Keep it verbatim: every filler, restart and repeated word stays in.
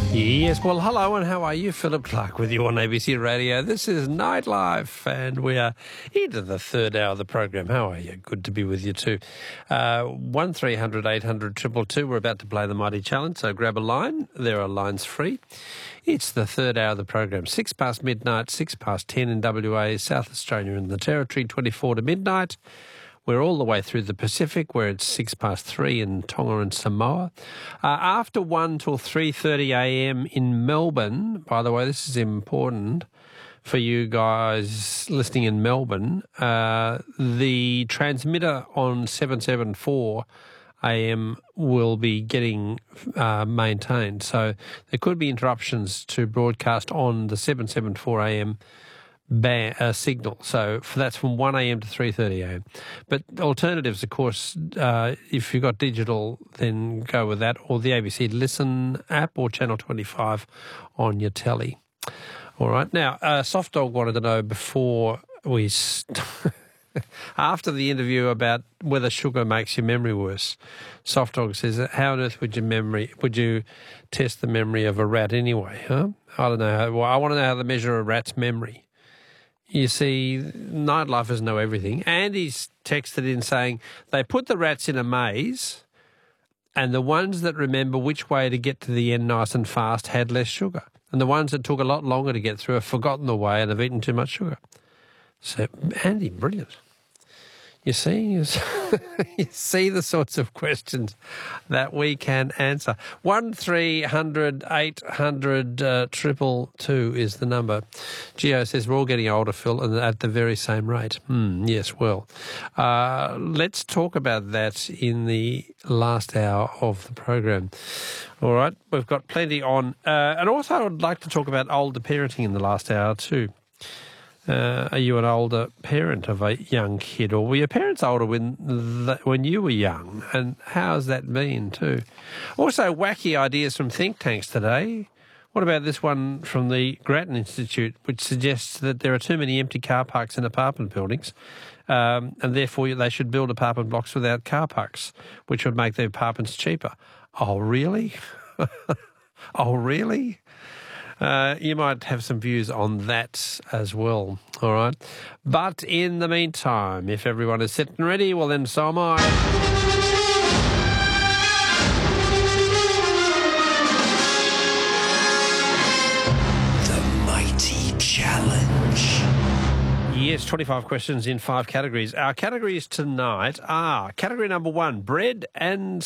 Yes, well, hello and how are you? Philip Clark with you on A B C Radio. This is Nightlife and we are into the third hour of the program. How are you? Good to be with you too. Uh, one three hundred eight hundred two two two. We're about to play the Mighty Challenge, so grab a line. There are lines free. It's the third hour of the program. Six past midnight, six past ten in W A, South Australia and the Territory, twenty-four to midnight. We're all the way through the Pacific, where it's six past three in Tonga and Samoa. Uh, after one till three thirty a m in Melbourne, by the way, this is important for you guys listening in Melbourne, uh, the transmitter on seven seventy-four a m will be getting uh, maintained. So there could be interruptions to broadcast on the seven seventy-four a m Ban, uh, signal. So for, that's from one a m to three thirty a m But alternatives, of course, uh, if you've got digital, then go with that, or the A B C Listen app or Channel twenty-five on your telly. All right. Now, uh, Soft Dog wanted to know before we... St- after the interview about whether sugar makes your memory worse, Soft Dog says, how on earth would your memory, would you test the memory of a rat anyway? Huh? I don't know. How, well, I want to know how to measure a rat's memory. You see, Nightlifers know everything. Andy's texted in saying they put the rats in a maze and the ones that remember which way to get to the end nice and fast had less sugar. And the ones that took a lot longer to get through have forgotten the way and have eaten too much sugar. So, Andy, brilliant. You see, you see the sorts of questions that we can answer. One three hundred eight hundred uh, triple two is the number. Gio says we're all getting older, Phil, and at the very same rate. Hmm, yes, well, uh, let's talk about that in the last hour of the program. All right, we've got plenty on, uh, and also I would like to talk about older parenting in the last hour too. Uh, are you an older parent of a young kid, or were your parents older when the, when you were young? And how's that been too? Also, wacky ideas from think tanks today. What about this one from the Grattan Institute, which suggests that there are too many empty car parks in apartment buildings, um, and therefore they should build apartment blocks without car parks, which would make the apartments cheaper. Oh, really? Oh, really? Uh, you might have some views on that as well, all right? But in the meantime, if everyone is set and ready, well then so am I. The Mighty Challenge. Yes, twenty-five questions in five categories. Our categories tonight are category number one, bread and